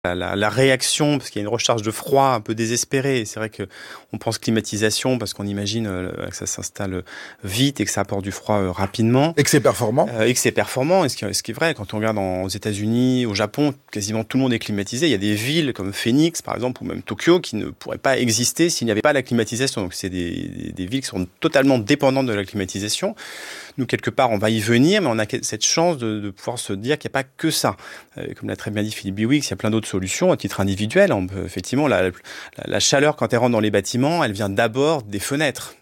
la réaction, parce qu'il y a une recharge de froid un peu désespérée. Et c'est vrai qu'on pense climatisation parce qu'on imagine que ça s'installe vite et que ça apporte du froid rapidement. Et que c'est performant. Et que c'est performant. Et ce qui est vrai, quand on regarde aux États-Unis, au Japon, quasiment tout le monde est climatisé. Il y a des villes comme Phoenix, par exemple, ou même Tokyo, qui ne pourraient pas exister s'il n'y avait pas la climatisation. Donc c'est des villes qui sont totalement dépendantes de la climatisation. Nous, quelque part, on va y venir, mais on a cette chance de pouvoir se dire qu'il n'y a pas que ça. Comme l'a très bien dit Philippe Biwix, il y a plein d'autres solutions à titre individuel. On peut, effectivement, la chaleur, quand elle rentre dans les bâtiments, elle vient d'abord des fenêtres.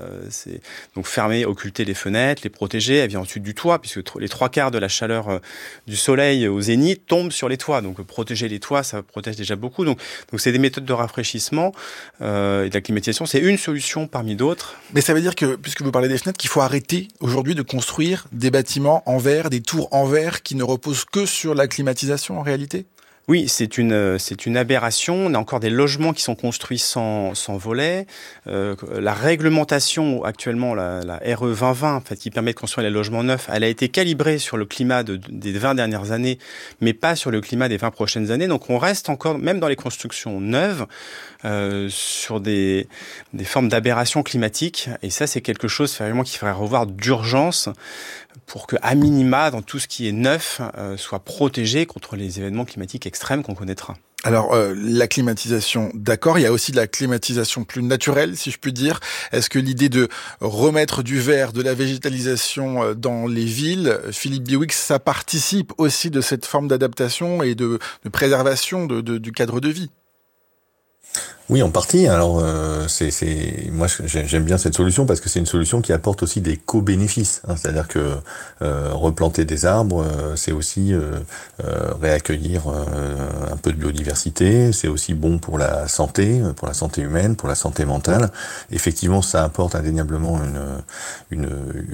Donc fermer, occulter les fenêtres, les protéger. Elle vient ensuite du toit, puisque les 3/4 de la chaleur du soleil au zénith tombe sur les toits. Donc protéger les toits, ça protège déjà beaucoup. Donc c'est des méthodes de rafraîchissement et de la climatisation. C'est une solution parmi d'autres. Mais ça veut dire que, puisque vous parlez des fenêtres, qu'il faut arrêter aujourd'hui de construire des bâtiments en verre, des tours en verre qui ne reposent que sur la climatisation en réalité ? Oui, c'est une aberration. On a encore des logements qui sont construits sans volets. La réglementation actuellement, la RE 2020, en fait, qui permet de construire les logements neufs, elle a été calibrée sur le climat des 20 dernières années, mais pas sur le climat des 20 prochaines années. Donc on reste encore, même dans les constructions neuves, sur des formes d'aberration climatique. Et ça, c'est quelque chose vraiment qu'il faudrait revoir d'urgence pour que, à minima, dans tout ce qui est neuf, soit protégé contre les événements climatiques extrêmes qu'on connaîtra. Alors, la climatisation, d'accord, il y a aussi de la climatisation plus naturelle, si je puis dire. Est-ce que l'idée de remettre du verre, de la végétalisation dans les villes, Philippe Biwix, ça participe aussi de cette forme d'adaptation et de préservation du cadre de vie ? Oui, en partie. Alors, moi, j'aime bien cette solution parce que c'est une solution qui apporte aussi des co-bénéfices. C'est-à-dire que replanter des arbres, c'est aussi réaccueillir un peu de biodiversité. C'est aussi bon pour la santé humaine, pour la santé mentale. Effectivement, ça apporte indéniablement une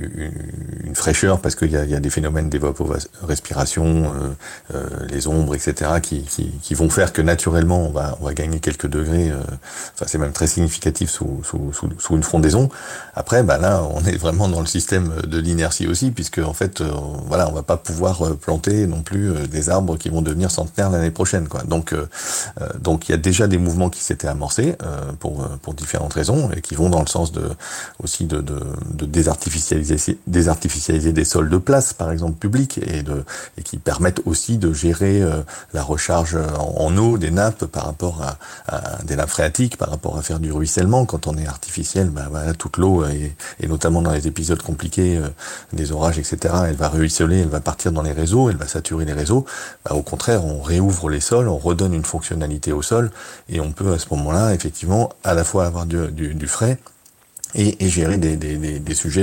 fraîcheur parce qu'il y a des phénomènes d'évaporespiration, les ombres, etc., qui vont faire que naturellement, on va gagner quelques degrés. C'est même très significatif sous une frondaison. Après, là, on est vraiment dans le système de l'inertie aussi, puisque en fait, on va pas pouvoir planter non plus des arbres qui vont devenir centenaires l'année prochaine, quoi. Donc il y a déjà des mouvements qui s'étaient amorcés pour différentes raisons et qui vont dans le sens de désartificialiser des sols de place, par exemple publics, et qui permettent aussi de gérer la recharge en eau des nappes par rapport à des nappes phréatiques, par rapport à faire du ruissellement. Quand on est artificiel, toute l'eau, et notamment dans les épisodes compliqués des orages, etc., elle va ruisseler, elle va partir dans les réseaux, elle va saturer les réseaux. Au contraire, on réouvre les sols, on redonne une fonctionnalité au sol, et on peut à ce moment-là, effectivement, à la fois avoir du frais, et gérer des sujets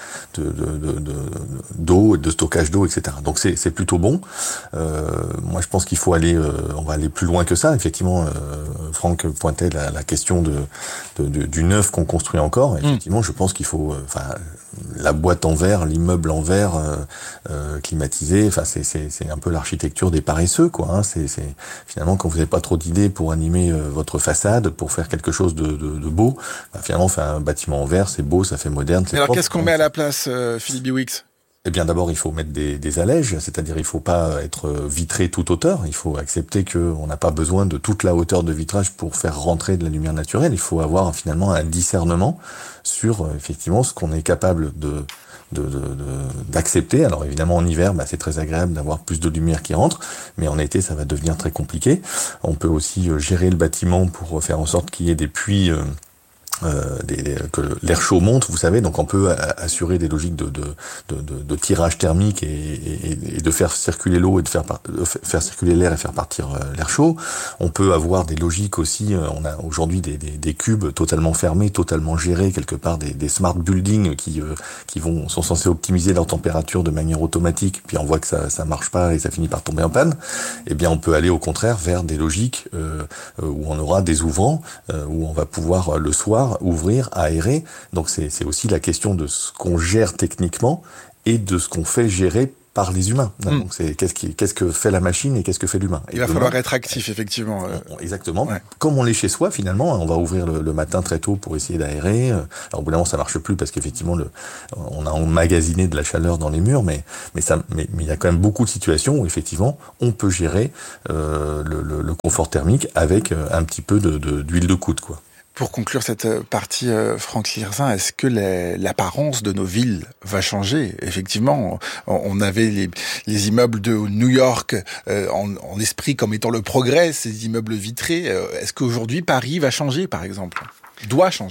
d'eau, de stockage d'eau, etc. Donc c'est plutôt bon. Moi je pense qu'il faut on va aller plus loin que ça. Effectivement, Franck pointait la question du neuf qu'on construit encore. Effectivement, je pense qu'il faut, la boîte en verre, l'immeuble en verre climatisé. C'est un peu l'architecture des paresseux, quoi. C'est finalement quand vous n'avez pas trop d'idées pour animer votre façade, pour faire quelque chose de beau, finalement faire un bâtiment en verre, c'est beau, ça fait moderne. Alors propre. Qu'est-ce qu'on met à la place, Philippe Biwix ? Eh bien, d'abord, il faut mettre des allèges, c'est-à-dire il faut pas être vitré toute hauteur. Il faut accepter qu'on n'a pas besoin de toute la hauteur de vitrage pour faire rentrer de la lumière naturelle. Il faut avoir finalement un discernement sur effectivement ce qu'on est capable d'accepter. Alors évidemment en hiver, c'est très agréable d'avoir plus de lumière qui rentre, mais en été ça va devenir très compliqué. On peut aussi gérer le bâtiment pour faire en sorte qu'il y ait des puits. Que l'air chaud monte, vous savez, donc on peut assurer des logiques de tirage thermique et de faire circuler l'eau et de faire circuler l'air et faire partir l'air chaud. On peut avoir des logiques aussi, on a aujourd'hui des cubes totalement fermés, totalement gérés, quelque part des smart buildings qui sont censés optimiser leur température de manière automatique, puis on voit que ça marche pas et ça finit par tomber en panne. Eh bien on peut aller au contraire vers des logiques où on aura des ouvrants, où on va pouvoir le soir ouvrir, aérer. Donc c'est aussi la question de ce qu'on gère techniquement et de ce qu'on fait gérer par les humains. Donc c'est qu'est-ce que fait la machine et qu'est-ce que fait l'humain. Il va falloir être actif, effectivement. Exactement. Ouais. Comme on l'est chez soi, finalement, on va ouvrir le matin très tôt pour essayer d'aérer. Alors au bout d'un moment, ça marche plus parce qu'effectivement, on a emmagasiné de la chaleur dans les murs, mais il y a quand même beaucoup de situations où effectivement, on peut gérer le confort thermique avec un petit peu d'huile de coude, quoi. Pour conclure cette partie, Franck Lirzin, est-ce que l'apparence de nos villes va changer ? Effectivement, on avait les immeubles de New York en esprit comme étant le progrès, ces immeubles vitrés. Est-ce qu'aujourd'hui, Paris va changer, par exemple ? Doit changer ?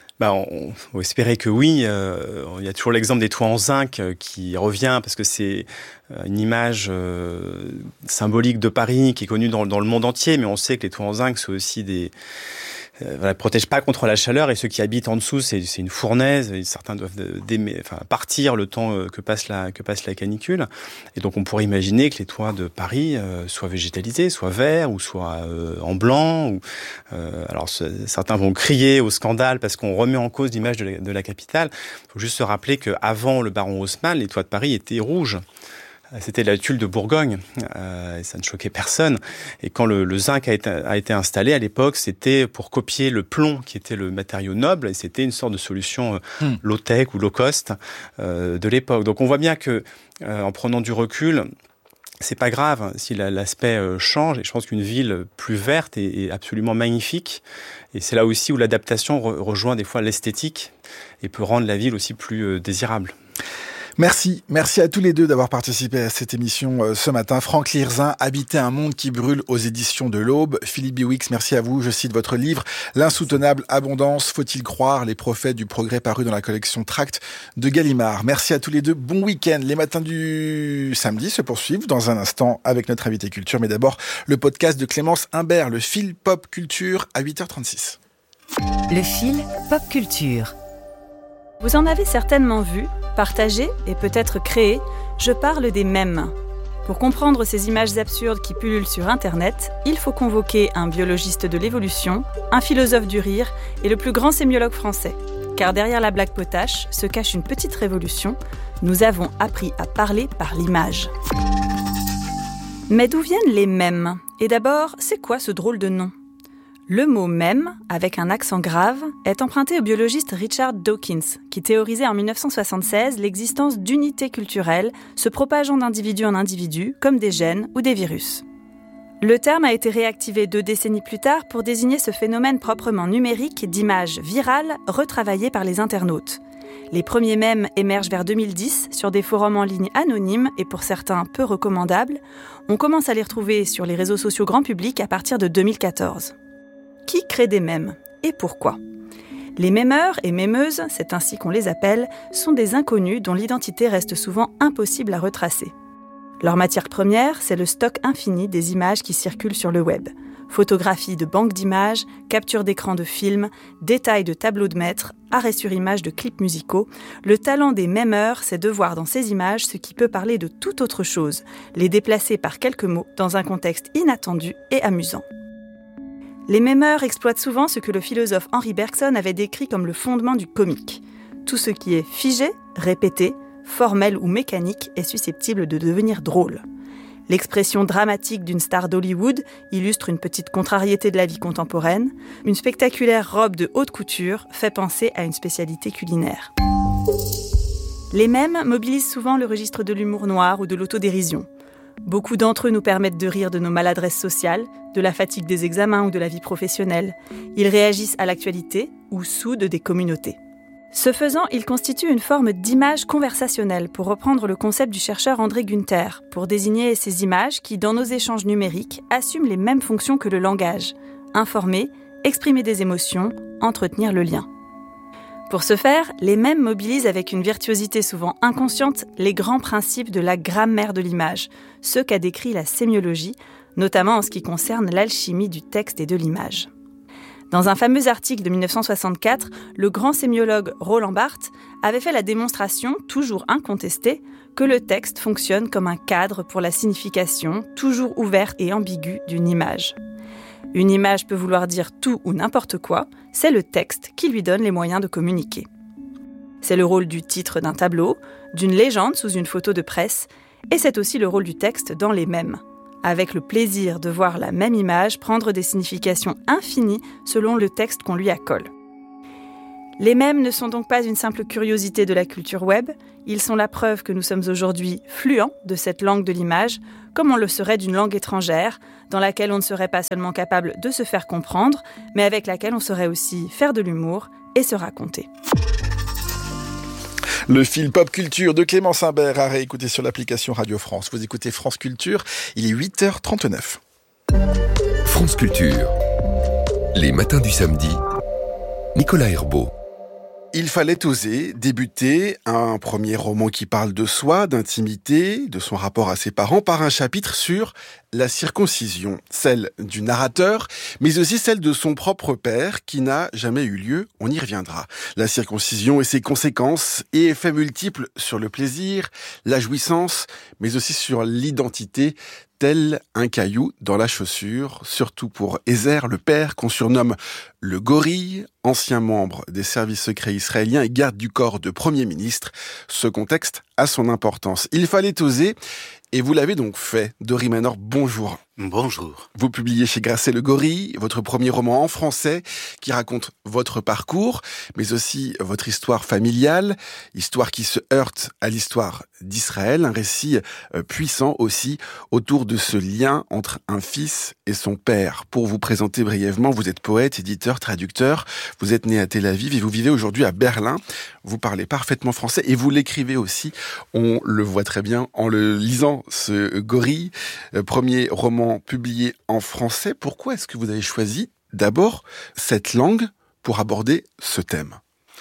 On va espérer que oui. Il y a toujours l'exemple des toits en zinc qui revient parce que c'est une image symbolique de Paris qui est connue dans le monde entier, mais on sait que les toits en zinc sont aussi protègent pas contre la chaleur et ceux qui habitent en dessous, c'est une fournaise. Et certains doivent partir le temps que passe la canicule. Et donc on pourrait imaginer que les toits de Paris soient végétalisés, soient verts ou soient en blanc. Alors certains vont crier au scandale parce qu'on remet en cause l'image de la capitale. Il faut juste se rappeler qu'avant le baron Haussmann, les toits de Paris étaient rouges. C'était la tuile de Bourgogne, et ça ne choquait personne. Et quand le zinc a été installé à l'époque, c'était pour copier le plomb, qui était le matériau noble, et c'était une sorte de solution low-tech ou low-cost de l'époque. Donc on voit bien que, en prenant du recul, c'est pas grave si l'aspect change. Et je pense qu'une ville plus verte est absolument magnifique. Et c'est là aussi où l'adaptation rejoint des fois l'esthétique et peut rendre la ville aussi plus désirable. Merci à tous les deux d'avoir participé à cette émission ce matin. Franck Lirzin, Habiter un monde qui brûle aux éditions de l'Aube. Philippe Biwix, merci à vous. Je cite votre livre L'insoutenable abondance, faut-il croire les prophètes du progrès paru dans la collection Tracts de Gallimard. Merci à tous les deux. Bon week-end. Les matins du samedi se poursuivent dans un instant avec notre invité culture. Mais d'abord, le podcast de Clémence Imbert, le fil pop culture à 8h36. Le fil pop culture. Vous en avez certainement vu, partagé et peut-être créé, je parle des mèmes. Pour comprendre ces images absurdes qui pullulent sur Internet, il faut convoquer un biologiste de l'évolution, un philosophe du rire et le plus grand sémiologue français. Car derrière la blague potache se cache une petite révolution. Nous avons appris à parler par l'image. Mais d'où viennent les mèmes ? Et d'abord, c'est quoi ce drôle de nom ? Le mot « mème », avec un accent grave, est emprunté au biologiste Richard Dawkins, qui théorisait en 1976 l'existence d'unités culturelles se propageant d'individu en individu, comme des gènes ou des virus. Le terme a été réactivé 2 décennies plus tard pour désigner ce phénomène proprement numérique d'images virales retravaillées par les internautes. Les premiers mèmes émergent vers 2010 sur des forums en ligne anonymes et pour certains peu recommandables. On commence à les retrouver sur les réseaux sociaux grand public à partir de 2014. Qui crée des mèmes et pourquoi ? Les mémeurs et mémeuses, c'est ainsi qu'on les appelle, sont des inconnus dont l'identité reste souvent impossible à retracer. Leur matière première, c'est le stock infini des images qui circulent sur le web. Photographies de banques d'images, captures d'écran de films, détails de tableaux de maître, arrêts sur images de clips musicaux. Le talent des mémeurs, c'est de voir dans ces images ce qui peut parler de toute autre chose, les déplacer par quelques mots dans un contexte inattendu et amusant. Les mémeurs exploitent souvent ce que le philosophe Henri Bergson avait décrit comme le fondement du comique. Tout ce qui est figé, répété, formel ou mécanique est susceptible de devenir drôle. L'expression dramatique d'une star d'Hollywood illustre une petite contrariété de la vie contemporaine. Une spectaculaire robe de haute couture fait penser à une spécialité culinaire. Les mèmes mobilisent souvent le registre de l'humour noir ou de l'autodérision. Beaucoup d'entre eux nous permettent de rire de nos maladresses sociales, de la fatigue des examens ou de la vie professionnelle. Ils réagissent à l'actualité ou soudent des communautés. Ce faisant, ils constituent une forme d'image conversationnelle, pour reprendre le concept du chercheur André Günther, pour désigner ces images qui, dans nos échanges numériques, assument les mêmes fonctions que le langage. Informer, exprimer des émotions, entretenir le lien. Pour ce faire, les mèmes mobilisent avec une virtuosité souvent inconsciente les grands principes de la grammaire de l'image, ceux qu'a décrit la sémiologie, notamment en ce qui concerne l'alchimie du texte et de l'image. Dans un fameux article de 1964, le grand sémiologue Roland Barthes avait fait la démonstration, toujours incontestée, que le texte fonctionne comme un cadre pour la signification, toujours ouverte et ambiguë, d'une image. Une image peut vouloir dire tout ou n'importe quoi, c'est le texte qui lui donne les moyens de communiquer. C'est le rôle du titre d'un tableau, d'une légende sous une photo de presse, Et c'est aussi le rôle du texte dans les mèmes, avec le plaisir de voir la même image prendre des significations infinies selon le texte qu'on lui accole. Les mèmes ne sont donc pas une simple curiosité de la culture web, ils sont la preuve que nous sommes aujourd'hui fluents de cette langue de l'image, comme on le serait d'une langue étrangère, dans laquelle on ne serait pas seulement capable de se faire comprendre, mais avec laquelle on saurait aussi faire de l'humour et se raconter. Le fil Pop Culture de Clément Simbert à réécouter sur l'application Radio France. Vous écoutez France Culture, il est 8h39. France Culture, les matins du samedi, Nicolas Herbeau. Il fallait oser débuter un premier roman qui parle de soi, d'intimité, de son rapport à ses parents, par un chapitre sur la circoncision, celle du narrateur, mais aussi celle de son propre père, qui n'a jamais eu lieu, on y reviendra. La circoncision et ses conséquences et effets multiples sur le plaisir, la jouissance, mais aussi sur l'identité, tel un caillou dans la chaussure, surtout pour Ezer, le père qu'on surnomme le gorille, ancien membre des services secrets israéliens et garde du corps de Premier ministre. Ce contexte a son importance. Il fallait oser, et vous l'avez donc fait. Dori Manor, bonjour. Bonjour. Vous publiez chez Grasset Le Gorille, votre premier roman en français qui raconte votre parcours, mais aussi votre histoire familiale, histoire qui se heurte à l'histoire d'Israël, un récit puissant aussi autour de ce lien entre un fils et son père. Pour vous présenter brièvement, vous êtes poète, éditeur, traducteur, vous êtes né à Tel Aviv et vous vivez aujourd'hui à Berlin. Vous parlez parfaitement français et vous l'écrivez aussi, on le voit très bien en le lisant, ce Gorille, premier roman publié en français. Pourquoi est-ce que vous avez choisi d'abord cette langue pour aborder ce thème ?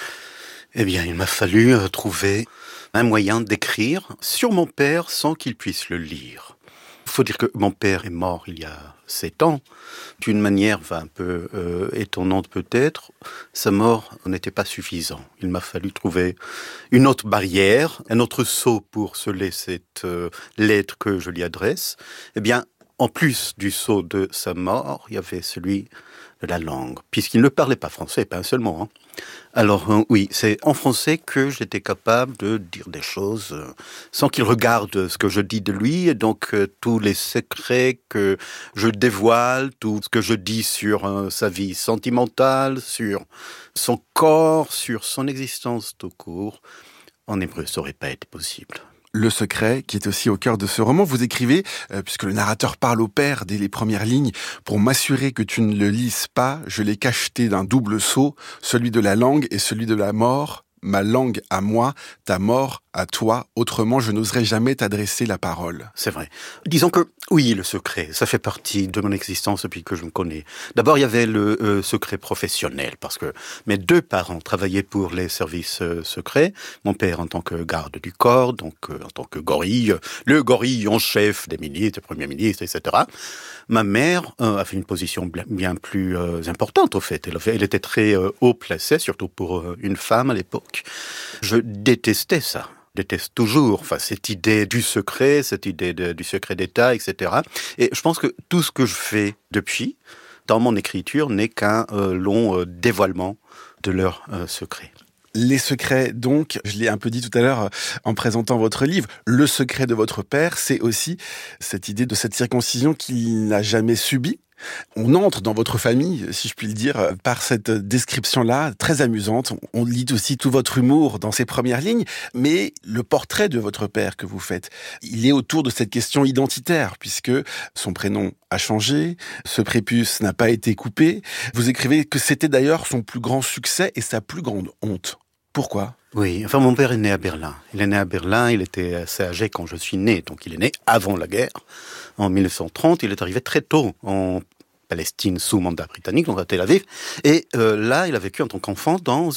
Eh bien, il m'a fallu trouver un moyen d'écrire sur mon père sans qu'il puisse le lire. Il faut dire que mon père est mort il y a 7 ans. D'une manière un peu étonnante peut-être, sa mort n'était pas suffisant. Il m'a fallu trouver une autre barrière, un autre sceau pour sceller cette lettre que je lui adresse. Eh bien, en plus du sceau de sa mort, il y avait celui de la langue, puisqu'il ne parlait pas français, pas un seul mot. Hein. Alors oui, c'est en français que j'étais capable de dire des choses sans qu'il regarde ce que je dis de lui, et donc tous les secrets que je dévoile, tout ce que je dis sur sa vie sentimentale, sur son corps, sur son existence tout court, en hébreu, ça n'aurait pas été possible. Le secret, qui est aussi au cœur de ce roman, vous écrivez, puisque le narrateur parle au père dès les premières lignes, « Pour m'assurer que tu ne le lises pas, je l'ai cacheté d'un double sceau, celui de la langue et celui de la mort. Ma langue à moi, ta mort à toi, autrement je n'oserais jamais t'adresser la parole. » C'est vrai. Disons que, oui, le secret, ça fait partie de mon existence depuis que je me connais. D'abord, il y avait le secret professionnel, parce que mes 2 parents travaillaient pour les services secrets. Mon père en tant que garde du corps, donc en tant que gorille, le gorille en chef des ministres, des premiers ministres, etc. Ma mère avait une position bien plus importante, au fait. Elle était très haut placée, surtout pour une femme à l'époque. Je détestais ça. Déteste toujours, cette idée du secret, cette idée du secret d'État, etc. Et je pense que tout ce que je fais depuis, dans mon écriture, n'est qu'un long dévoilement de leur secret. Les secrets, donc, je l'ai un peu dit tout à l'heure en présentant votre livre, le secret de votre père, c'est aussi cette idée de cette circoncision qu'il n'a jamais subie. On entre dans votre famille, si je puis le dire, par cette description-là, très amusante. On lit aussi tout votre humour dans ces premières lignes, mais le portrait de votre père que vous faites, il est autour de cette question identitaire, puisque son prénom a changé, ce prépuce n'a pas été coupé. Vous écrivez que c'était d'ailleurs son plus grand succès et sa plus grande honte. Pourquoi ? Oui, mon père est né à Berlin. Il est né à Berlin, il était assez âgé quand je suis né, donc il est né avant la guerre. En 1930, il est arrivé très tôt en Palestine sous mandat britannique, donc à Tel Aviv. Et là, il a vécu en tant qu'enfant dans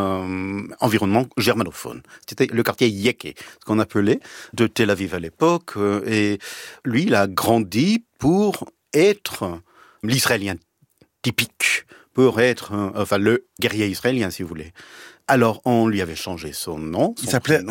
un environnement germanophone. C'était le quartier Yeke, ce qu'on appelait de Tel Aviv à l'époque. Et lui, il a grandi pour être l'Israélien typique, pour être le guerrier israélien, si vous voulez. Alors, on lui avait changé son nom. Il s'appelait Reinhard ?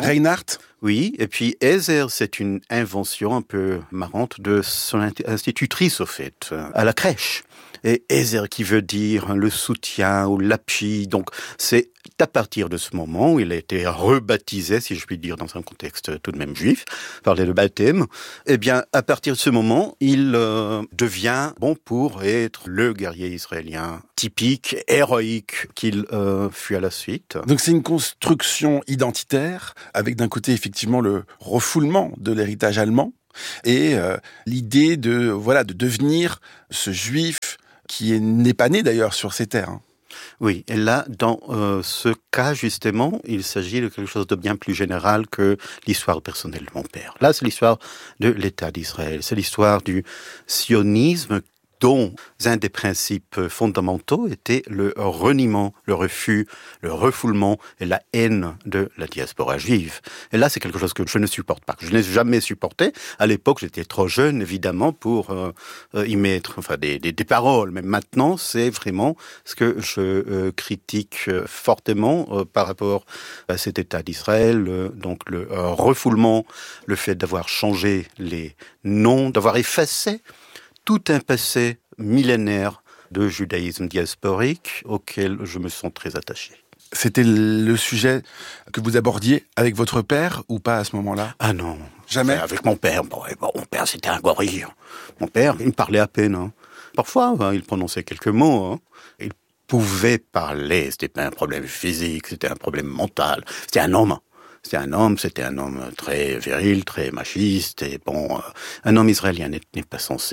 Oui, et puis Ezer, c'est une invention un peu marrante de son institutrice, au fait, à la crèche. Et Ezer qui veut dire le soutien ou l'appui. Donc, c'est à partir de ce moment où il a été rebaptisé, si je puis dire, dans un contexte tout de même juif, parler de baptême. Eh bien, à partir de ce moment, il devient bon pour être le guerrier israélien typique, héroïque qu'il fut à la suite. Donc c'est une construction identitaire, avec d'un côté effectivement le refoulement de l'héritage allemand, et l'idée de devenir ce juif qui n'est pas né d'ailleurs sur ces terres. Oui, et là, dans ce cas, justement, il s'agit de quelque chose de bien plus général que l'histoire personnelle de mon père. Là, c'est l'histoire de l'État d'Israël, c'est l'histoire du sionisme dont un des principes fondamentaux était le reniement, le refus, le refoulement et la haine de la diaspora juive. Et là, c'est quelque chose que je ne supporte pas, que je n'ai jamais supporté. À l'époque, j'étais trop jeune, évidemment, pour y mettre des paroles. Mais maintenant, c'est vraiment ce que je critique fortement par rapport à cet État d'Israël. Donc, le refoulement, le fait d'avoir changé les noms, d'avoir effacé tout un passé millénaire de judaïsme diasporique auquel je me sens très attaché. C'était le sujet que vous abordiez avec votre père ou pas à ce moment-là ? Ah non. Jamais ? Avec mon père. Bon, mon père, c'était un gorille. Mon père, il parlait à peine. Hein. Parfois, il prononçait quelques mots. Hein. Il pouvait parler. C'était pas un problème physique, c'était un problème mental. C'était un homme. C'était un homme très viril, très machiste, et bon, un homme israélien n'est pas censé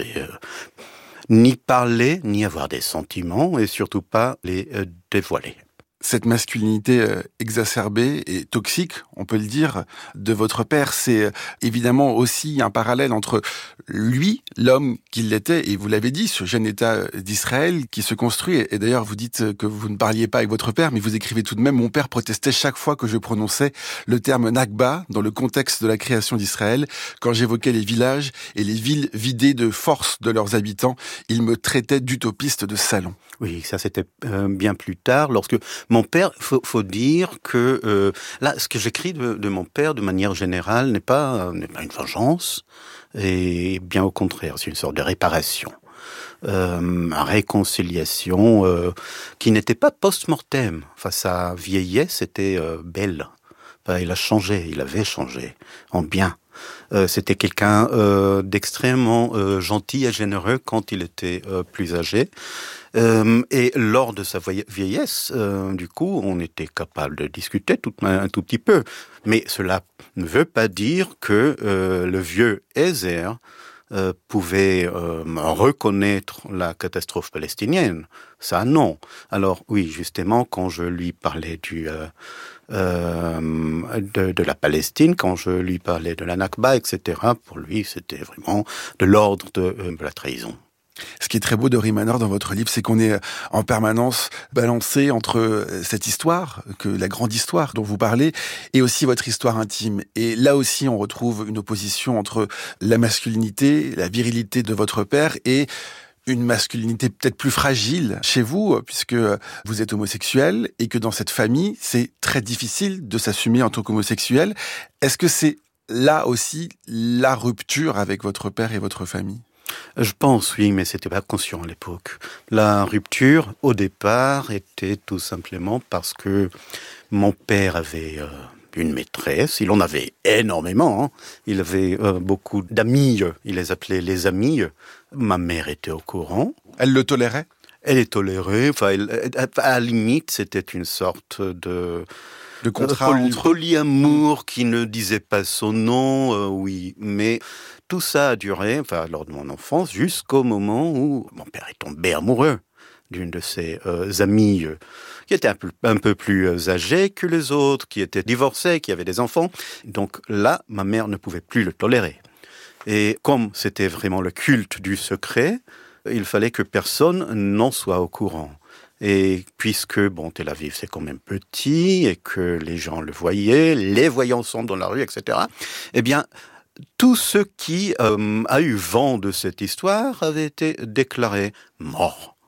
ni parler, ni avoir des sentiments, et surtout pas les dévoiler. Cette masculinité exacerbée et toxique, on peut le dire, de votre père, c'est évidemment aussi un parallèle entre lui, l'homme qu'il était, et vous l'avez dit, ce jeune État d'Israël qui se construit. Et d'ailleurs, vous dites que vous ne parliez pas avec votre père, mais vous écrivez tout de même « Mon père protestait chaque fois que je prononçais le terme Nakba dans le contexte de la création d'Israël. Quand j'évoquais les villages et les villes vidées de force de leurs habitants, il me traitait d'utopiste de salon. » Oui, ça c'était bien plus tard, lorsque mon père, faut dire que là, ce que j'écris de mon père, de manière générale, n'est pas une vengeance, et bien au contraire, c'est une sorte de réparation, réconciliation qui n'était pas post-mortem. Enfin, sa vieillesse était belle. Enfin, il avait changé en bien. C'était quelqu'un d'extrêmement gentil et généreux quand il était plus âgé. Et lors de sa vieillesse, du coup, on était capable de discuter un tout petit peu. Mais cela ne veut pas dire que le vieux Ezer pouvait reconnaître la catastrophe palestinienne. Ça, non. Alors, oui, justement, quand je lui parlais de la Palestine, quand je lui parlais de la Nakba, etc., pour lui, c'était vraiment de l'ordre de la trahison. Ce qui est très beau de Rimanor dans votre livre, c'est qu'on est en permanence balancé entre cette histoire, la grande histoire dont vous parlez, et aussi votre histoire intime. Et là aussi, on retrouve une opposition entre la masculinité, la virilité de votre père et une masculinité peut-être plus fragile chez vous, puisque vous êtes homosexuel et que dans cette famille, c'est très difficile de s'assumer en tant qu'homosexuel. Est-ce que c'est là aussi la rupture avec votre père et votre famille ? Je pense, oui, mais c'était pas conscient à l'époque. La rupture, au départ, était tout simplement parce que mon père avait une maîtresse. Il en avait énormément. Hein. Il avait beaucoup d'amis. Il les appelait les amis. Ma mère était au courant. Elle le tolérait ? Elle est tolérée. Enfin, à la limite, c'était une sorte de contrat polyamour qui ne disait pas son nom, oui. Mais tout ça a duré, lors de mon enfance, jusqu'au moment où mon père est tombé amoureux d'une de ses amies qui était un peu plus âgée que les autres, qui était divorcée, qui avait des enfants. Donc là, ma mère ne pouvait plus le tolérer. Et comme c'était vraiment le culte du secret, il fallait que personne n'en soit au courant. Et puisque, Tel Aviv, c'est quand même petit, et que les gens le voyaient, les voyants ensemble dans la rue, etc., eh bien, tout ce qui a eu vent de cette histoire avait été déclaré mort.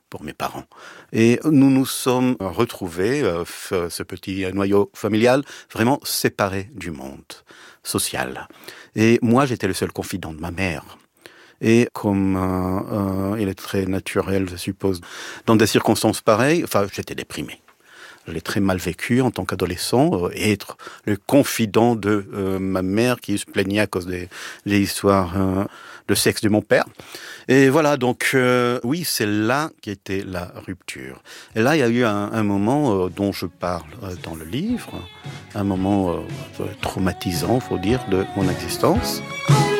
pour mes parents. Et nous nous sommes retrouvés, ce petit noyau familial, vraiment séparés du monde social. Et moi, j'étais le seul confident de ma mère. Et comme il est très naturel, je suppose, dans des circonstances pareilles, j'étais déprimé. Je l'ai très mal vécu en tant qu'adolescent, être le confident de ma mère qui se plaignait à cause des histoires de sexe de mon père. Et voilà, donc oui, c'est là qu'était la rupture. Et là, il y a eu un moment dont je parle dans le livre, un moment traumatisant, faut dire, de mon existence.